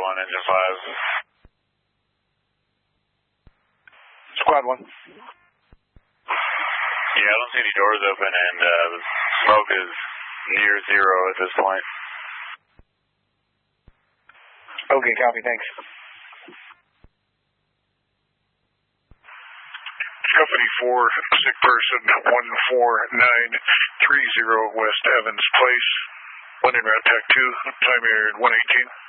1, engine 5. Squad 1. Yeah, I don't see any doors open, and the smoke is near zero at this point. Okay, copy, thanks. Company 4, sick person 14930 West Evans Place. One in route tech 2, time area 118.